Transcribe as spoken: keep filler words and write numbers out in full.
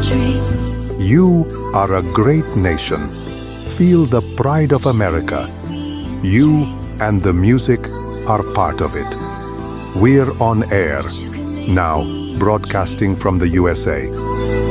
country. You are a great nation. Feel the pride of America. You and the music are part of it. We're on air, now broadcasting from the U S A.